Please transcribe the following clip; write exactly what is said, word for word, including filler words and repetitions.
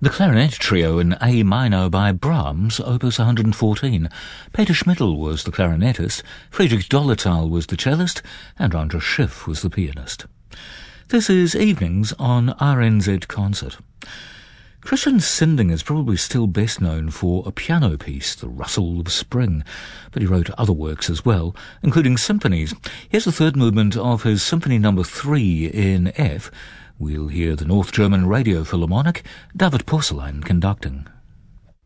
The Clarinet Trio in A minor by Brahms, opus one hundred fourteen. Peter Schmittel was the clarinetist, Friedrich Dolletal was the cellist, and Andras Schiff was the pianist. This is Evenings on R N Z Concert. Christian Sinding is probably still best known for a piano piece, The Rustle of Spring, but he wrote other works as well, including symphonies. Here's the third movement of his Symphony Number three in F. We'll hear the North German Radio Philharmonic, David Porcelain conducting.